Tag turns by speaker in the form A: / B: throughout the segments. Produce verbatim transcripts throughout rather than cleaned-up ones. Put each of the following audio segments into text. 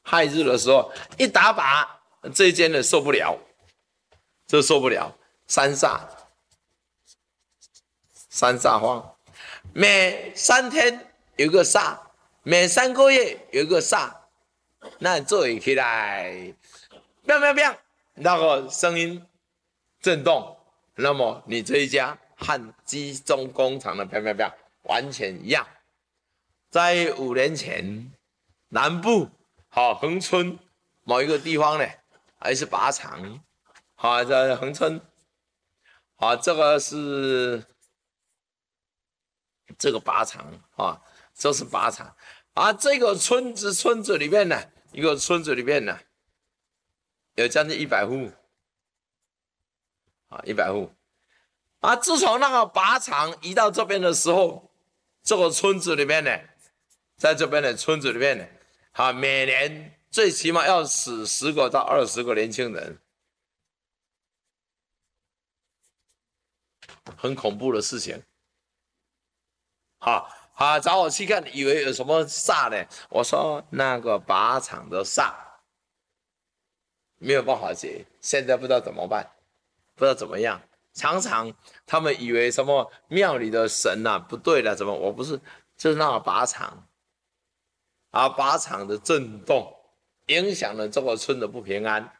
A: 亥日的时候，一打靶，这一间的受不了，这受不了，三煞，三煞荒，每三天有一个煞，每三个月有一个煞，那你做起来，砰砰砰，那个声音震动，那么你这一家和机中工厂的砰砰砰完全一样。在五年前，南部好恒春某一个地方呢，还是靶场，好在恒春，好这个是这个靶场啊，这是靶场啊。这个村子村子里面呢，一个村子里面呢，有将近一百户啊，一百户啊。自从那个靶场移到这边的时候，这个村子里面呢。在这边的村子里面呢，啊，每年最起码要死十个到二十个年轻人，很恐怖的事情。好，好，找我去看，以为有什么煞呢？我说那个靶场的煞没有办法解，现在不知道怎么办，不知道怎么样。常常他们以为什么庙里的神啊不对了，怎么？我不是，就是那个靶场。啊，靶场的震动影响了这个村的不平安。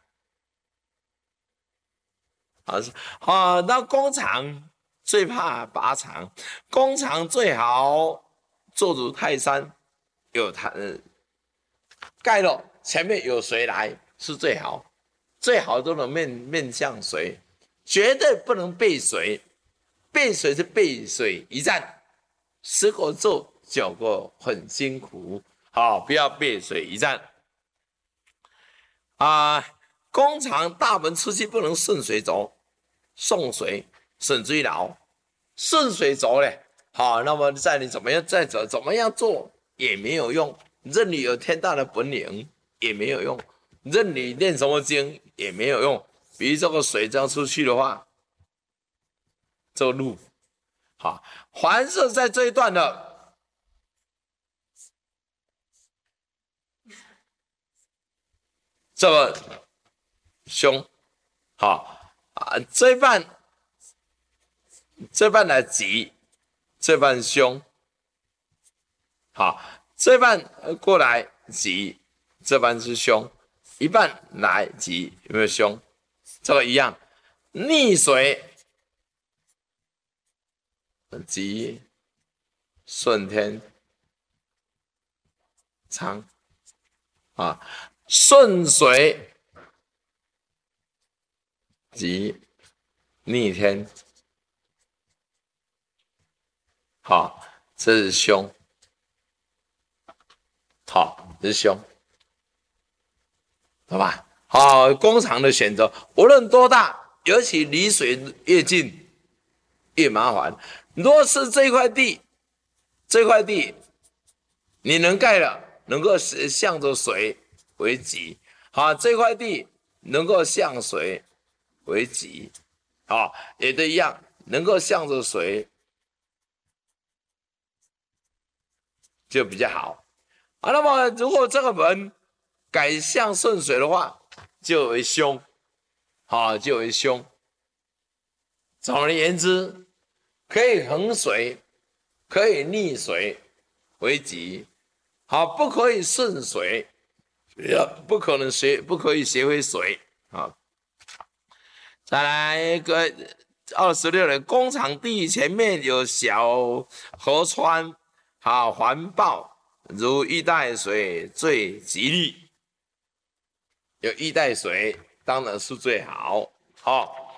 A: 啊，啊，那工厂最怕靶场，工厂最好做如泰山，有它、呃、盖了前面有水来是最好，最好都能面面向水，绝对不能背水，背水是背水一战，十个做九个很辛苦。好，不要背水一战啊！工厂大门出去不能顺水走，送水省追劳，顺水走嘞。好，那么在你怎么样再走，怎么样做也没有用，任你有天大的本领也没有用，任你练什么经也没有用。比如这个水这样出去的话，这个路好，凡是在这一段的。这个凶，好啊，这半这半来吉，这半凶，好，这半过来吉，这半是凶，一半来吉，有没有凶？这个一样，逆水吉，顺天昌啊。顺水及逆天，好，这是凶，好，这是凶，好吧？好，工厂的选择无论多大，尤其离水越近越麻烦。若是这块地，这块地你能盖了，能够向着水为吉，好，这块地能够向水为吉，好，也都一样，能够向着水就比较好。啊，那么如果这个门改向顺水的话，就为凶，好，就为凶。总而言之，可以横水，可以逆水为吉，好，不可以顺水。不可能学，不可以学会水啊！再来一个二十六人，工厂地前面有小河川，好环抱，如衣带水最吉利。有衣带水当然是最好，好。